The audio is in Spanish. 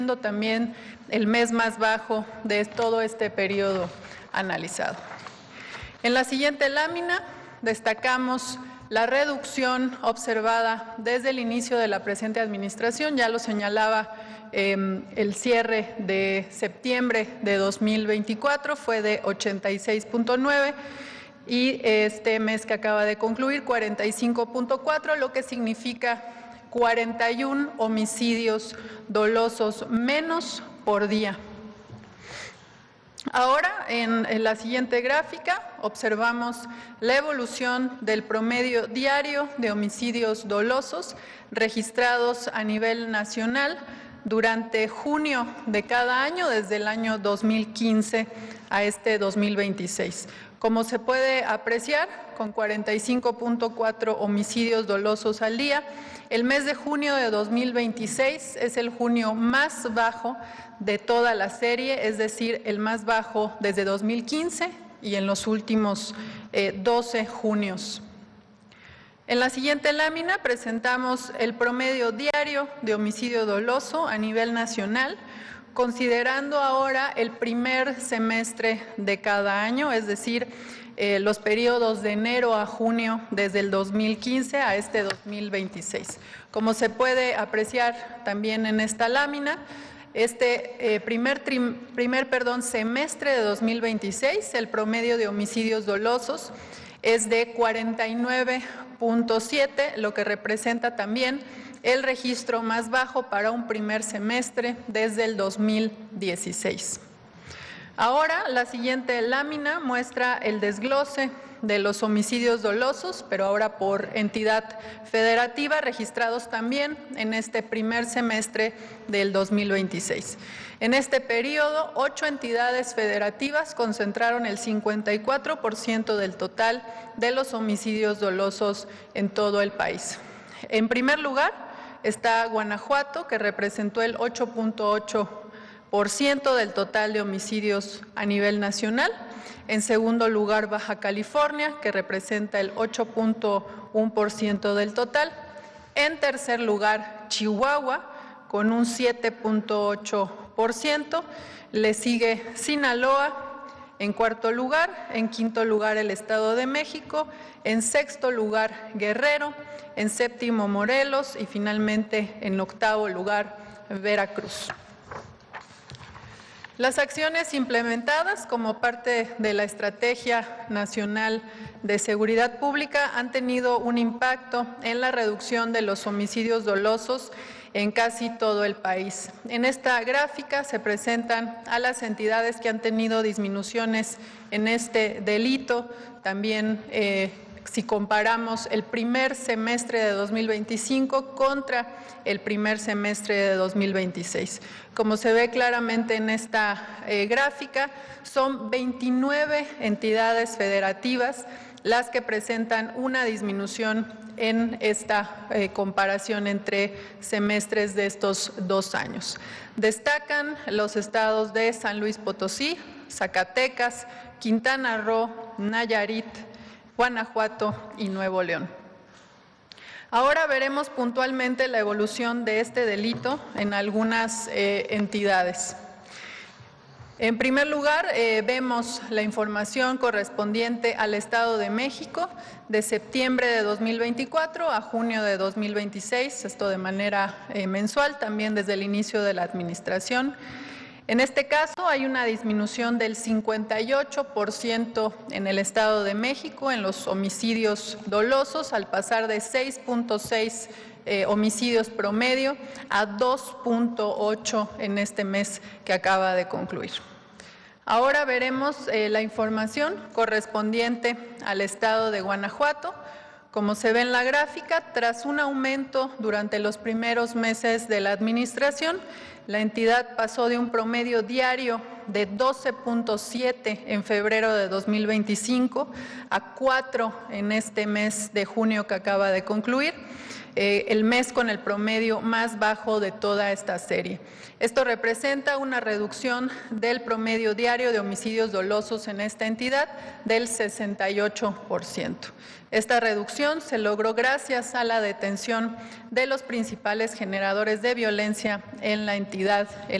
también el mes más bajo de todo este periodo analizado. En la siguiente lámina destacamos la reducción observada desde el inicio de la presente administración, ya lo señalaba el cierre de septiembre de 2024 fue de 86.9 y este mes que acaba de concluir 45.4, lo que significa 41 homicidios dolosos menos por día. Ahora, en la siguiente gráfica, observamos la evolución del promedio diario de homicidios dolosos registrados a nivel nacional durante junio de cada año, desde el año 2015 a este 2026. Como se puede apreciar, con 45.4 homicidios dolosos al día, el mes de junio de 2026 es el junio más bajo de toda la serie, es decir, el más bajo desde 2015 y en los últimos 12 junios. En la siguiente lámina presentamos el promedio diario de homicidio doloso a nivel nacional, considerando ahora el primer semestre de cada año, es decir, los periodos de enero a junio desde el 2015 a este 2026. Como se puede apreciar también en esta lámina, este primer semestre de 2026, el promedio de homicidios dolosos es de 49.7, lo que representa también el registro más bajo para un primer semestre desde el 2016. Ahora, la siguiente lámina muestra el desglose de los homicidios dolosos, pero ahora por entidad federativa, registrados también en este primer semestre del 2026. En este periodo, 8 entidades federativas concentraron el 54% del total de los homicidios dolosos en todo el país. En primer lugar está Guanajuato, que representó el 8.8% del total de homicidios a nivel nacional. En segundo lugar, Baja California, que representa el 8.1% del total. En tercer lugar, Chihuahua, con un 7.8%. Le sigue Sinaloa. En cuarto lugar, en quinto lugar, el Estado de México. En sexto lugar, Guerrero. En séptimo, Morelos. Y finalmente, en octavo lugar, Veracruz. Las acciones implementadas como parte de la Estrategia Nacional de Seguridad Pública han tenido un impacto en la reducción de los homicidios dolosos en casi todo el país. En esta gráfica se presentan a las entidades que han tenido disminuciones en este delito, también si comparamos el primer semestre de 2025 contra el primer semestre de 2026. Como se ve claramente en esta gráfica, son 29 entidades federativas las que presentan una disminución en esta comparación entre semestres de estos 2 años. Destacan los estados de San Luis Potosí, Zacatecas, Quintana Roo, Nayarit, Guanajuato y Nuevo León. Ahora veremos puntualmente la evolución de este delito en algunas entidades. En primer lugar, vemos la información correspondiente al Estado de México de septiembre de 2024 a junio de 2026, esto de manera mensual, también desde el inicio de la administración. En este caso hay una disminución del 58% en el Estado de México en los homicidios dolosos, al pasar de 6.6 homicidios promedio a 2.8 en este mes que acaba de concluir. Ahora veremos la información correspondiente al Estado de Guanajuato. Como se ve en la gráfica, tras un aumento durante los primeros meses de la administración, la entidad pasó de un promedio diario de 12.7 en febrero de 2025 a 4 en este mes de junio que acaba de concluir, el mes con el promedio más bajo de toda esta serie. Esto representa una reducción del promedio diario de homicidios dolosos en esta entidad del 68%. Esta reducción se logró gracias a la detención de los principales generadores de violencia en la entidad. entidad